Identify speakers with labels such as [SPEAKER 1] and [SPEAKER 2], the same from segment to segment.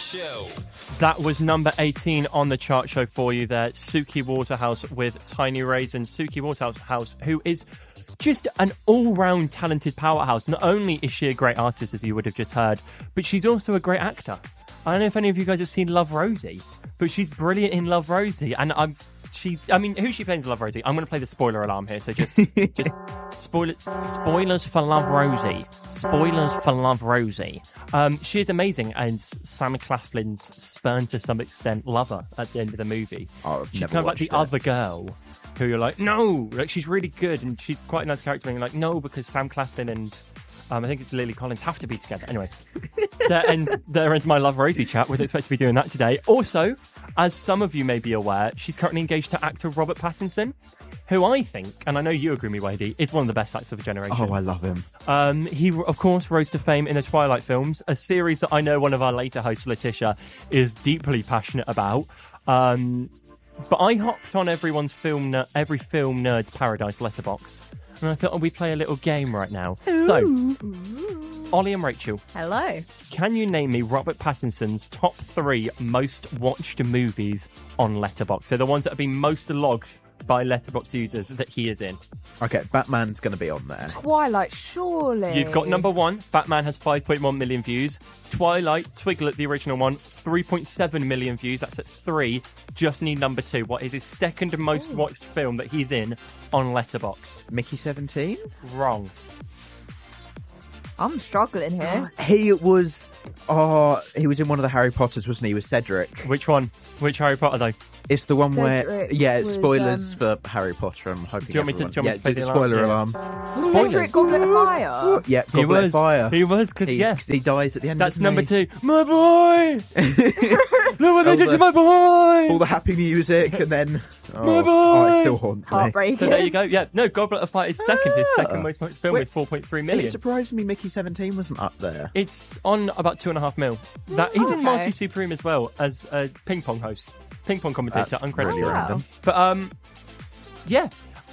[SPEAKER 1] Show.
[SPEAKER 2] That was number 18 on the chart show for you there. Suki Waterhouse with Tiny Raisins. Suki Waterhouse, who is just an all-round talented powerhouse. Not only is she a great artist, as you would have just heard, but she's also a great actor. I don't know if any of you guys have seen Love, Rosie, but she's brilliant in Love, Rosie. And who she plays in Love, Rosie? I'm going to play the spoiler alarm here, so just spoilers for Love, Rosie. Spoilers for Love, Rosie. She is amazing, and Sam Claflin's spurned to some extent lover at the end of the movie. She's kind of like the other girl who you're like, no, like she's really good, and she's quite a nice character, and you're like, no, because Sam Claflin and I think it's Lily Collins have to be together. Anyway, there ends my Love, Rosie chat. Wasn't expected to be doing that today. Also, as some of you may be aware, she's currently engaged to actor Robert Pattinson, who I think, and I know you agree with me, Wadey, is one of the best actors of a generation.
[SPEAKER 3] Oh, I love him.
[SPEAKER 2] He, of course, rose to fame in the Twilight films, a series that I know one of our later hosts, Letitia, is deeply passionate about. But I hopped on every film nerd's paradise letterboxd, and I thought we'd play a little game right now.
[SPEAKER 4] Ooh.
[SPEAKER 2] So, Ollie and Rachel.
[SPEAKER 4] Hello.
[SPEAKER 2] Can you name me Robert Pattinson's top 3 most watched movies on Letterboxd? So the ones that have been most logged by Letterboxd users that he is in.
[SPEAKER 3] Okay, Batman's going to be on there.
[SPEAKER 4] Twilight, surely.
[SPEAKER 2] You've got number 1, Batman has 5.1 million views. Twilight, Twiglet, the original one, 3.7 million views. That's at 3. Just need number 2. What is his second most watched film that he's in on Letterboxd?
[SPEAKER 3] Mickey 17?
[SPEAKER 2] Wrong.
[SPEAKER 4] I'm struggling here.
[SPEAKER 3] He was in one of the Harry Potters, wasn't he? He was Cedric.
[SPEAKER 2] Which one? Which Harry Potter, though?
[SPEAKER 3] It's the one
[SPEAKER 4] Cedric
[SPEAKER 3] where,
[SPEAKER 4] was,
[SPEAKER 3] spoilers for Harry Potter. I'm hoping.
[SPEAKER 2] Do you want me to
[SPEAKER 3] do
[SPEAKER 2] play the
[SPEAKER 3] spoiler
[SPEAKER 2] alarm?
[SPEAKER 3] alarm?
[SPEAKER 4] Cedric Goblet of Fire.
[SPEAKER 3] Yeah, Goblet of Fire.
[SPEAKER 2] He was, because
[SPEAKER 3] he dies at the end.
[SPEAKER 2] That's number
[SPEAKER 3] he?
[SPEAKER 2] 2. My boy! Look what they did to my boy!
[SPEAKER 3] All the happy music, and then
[SPEAKER 2] my boy!
[SPEAKER 3] it still haunts me.
[SPEAKER 4] Heartbreaking.
[SPEAKER 2] So there you go. Yeah, no, Goblet of Fire is second. His second most watched film with 4.3 million.
[SPEAKER 3] It surprised me Mickey 17 wasn't up there.
[SPEAKER 2] It's on about 2.5 mil. That he's in
[SPEAKER 4] Okay.
[SPEAKER 2] Marty Supreme as well as a ping pong host, ping pong commentator,
[SPEAKER 3] That's
[SPEAKER 2] uncredited.
[SPEAKER 3] really random.
[SPEAKER 2] But yeah,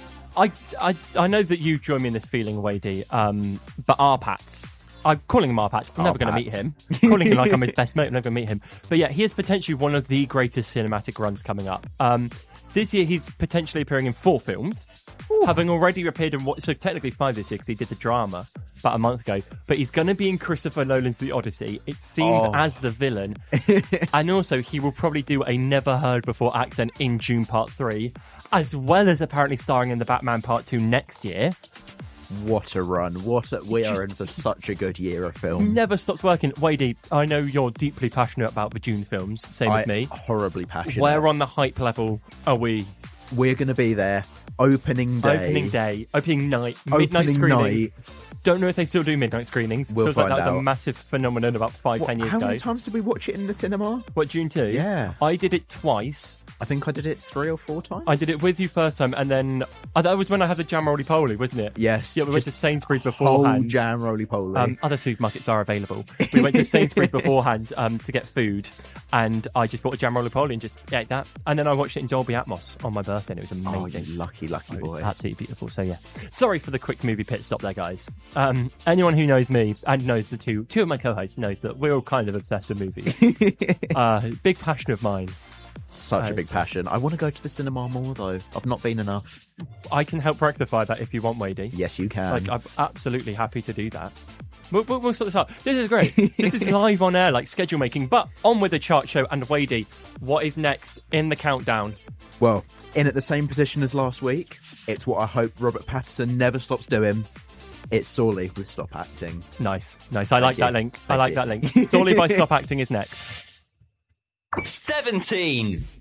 [SPEAKER 2] I know that you join me in this feeling, Wadey. But Arpats, I'm calling him Arpats. I'm never going to meet him. Calling him like I'm his best mate. I'm never going to meet him. But yeah, he is potentially one of the greatest cinematic runs coming up. This year, he's potentially appearing in 4 films, having already appeared in so technically 5 this year because he did the drama about a month ago. But he's going to be in Christopher Nolan's The Odyssey. It seems as the villain, and also he will probably do a never heard before accent in Dune Part 3, as well as apparently starring in the Batman Part 2 next year.
[SPEAKER 3] What a run. We are in for such a good year of film.
[SPEAKER 2] Never stops working. Wadey, I know you're deeply passionate about the Dune films, same as me.
[SPEAKER 3] Horribly passionate.
[SPEAKER 2] Where on the hype level are we?
[SPEAKER 3] We're going to be there. Opening day.
[SPEAKER 2] Opening night. Midnight screenings. Don't know if they still do midnight screenings.
[SPEAKER 3] We'll
[SPEAKER 2] Feels like
[SPEAKER 3] find
[SPEAKER 2] that was
[SPEAKER 3] out.
[SPEAKER 2] a massive phenomenon about 10 years ago.
[SPEAKER 3] How many times did we watch it in the cinema?
[SPEAKER 2] What, Dune 2?
[SPEAKER 3] Yeah.
[SPEAKER 2] I did it twice.
[SPEAKER 3] I think I did it 3 or 4 times.
[SPEAKER 2] I did it with you first time, and then that was when I had the jam roly-poly, wasn't it?
[SPEAKER 3] Yes.
[SPEAKER 2] Yeah, we went to Sainsbury's
[SPEAKER 3] Whole
[SPEAKER 2] beforehand.
[SPEAKER 3] jam roly-poly.
[SPEAKER 2] Other supermarkets are available. We went to Sainsbury's beforehand to get food, and I just bought a jam roly-poly and just ate that. And then I watched it in Dolby Atmos on my birthday, and it was amazing.
[SPEAKER 3] You lucky
[SPEAKER 2] It was
[SPEAKER 3] boy.
[SPEAKER 2] absolutely beautiful. So yeah, sorry for the quick movie pit stop there, guys. Anyone who knows me and knows the two of my co-hosts knows that we're all kind of obsessed with movies. Big passion of mine.
[SPEAKER 3] Such a big passion. I want to go to the cinema more, though. I've not been enough.
[SPEAKER 2] I can help rectify that if you want, Wadey.
[SPEAKER 3] Yes, you can.
[SPEAKER 2] Like, I'm absolutely happy to do that. We'll sort this out. This is great. This is live on air, like schedule making. But on with the chart show, and Wadey, what is next in the countdown?
[SPEAKER 3] Well, in at the same position as last week, it's what I hope Robert Pattinson never stops doing. It's Sorley with Stop Acting.
[SPEAKER 2] Nice. I like that link. I like that link. Sorley by Stop Acting is next.
[SPEAKER 1] 17.